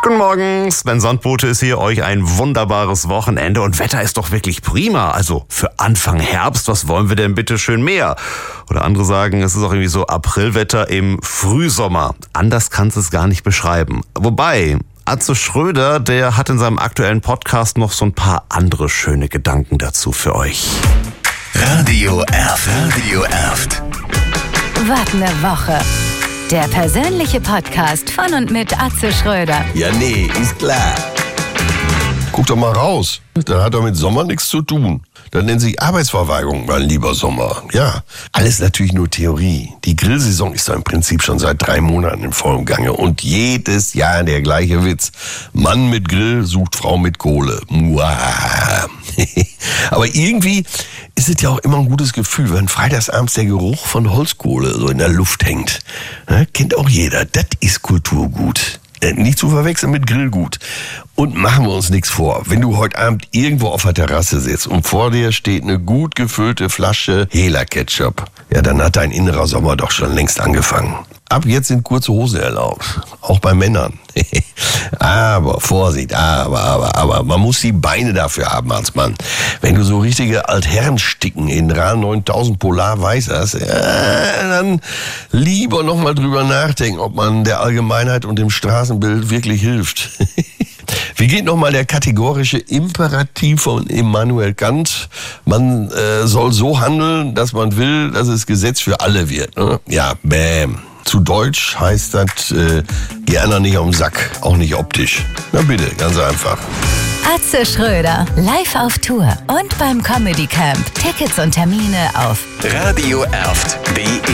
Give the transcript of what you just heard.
Guten Morgen, Sven Sandbote ist hier, euch ein wunderbares Wochenende und Wetter ist doch wirklich prima. Also für Anfang Herbst, was wollen wir denn bitte schön mehr? Oder andere sagen, es ist auch irgendwie so Aprilwetter im Frühsommer. Anders kannst du es gar nicht beschreiben. Wobei, Atze Schröder, der hat in seinem aktuellen Podcast noch so ein paar andere schöne Gedanken dazu für euch. Radio Erft. Wart eine Woche. Der persönliche Podcast von und mit Atze Schröder. Ja, nee, ist klar. Guck doch mal raus. Das hat doch mit Sommer nichts zu tun. Das nennt sich Arbeitsverweigerung, mein lieber Sommer. Ja, alles natürlich nur Theorie. Die Grillsaison ist doch im Prinzip schon seit 3 Monaten in vollem Gange. Und jedes Jahr der gleiche Witz. Mann mit Grill sucht Frau mit Kohle. Muah. Aber irgendwie ist es ja auch immer ein gutes Gefühl, wenn freitagsabends der Geruch von Holzkohle so in der Luft hängt. Ja, kennt auch jeder. Das ist Kulturgut. Nicht zu verwechseln mit Grillgut. Und machen wir uns nichts vor. Wenn du heute Abend irgendwo auf der Terrasse sitzt und vor dir steht eine gut gefüllte Flasche Hela-Ketchup, ja, dann hat dein innerer Sommer doch schon längst angefangen. Ab jetzt sind kurze Hosen erlaubt. Auch bei Männern. Aber, Vorsicht, aber, man muss die Beine dafür haben als Mann. Wenn du so richtige Altherrensticken in RA 9000 Polar weiß hast, dann lieber nochmal drüber nachdenken, ob man der Allgemeinheit und dem Straßenbild wirklich hilft. Wie geht nochmal der kategorische Imperativ von Immanuel Kant? Man soll so handeln, dass man will, dass es Gesetz für alle wird. Ne? Ja, bäm. Zu Deutsch heißt das, geh einer nicht auf den Sack, auch nicht optisch. Na bitte, ganz einfach. Atze Schröder, live auf Tour und beim Comedy Camp. Tickets und Termine auf radioerft.de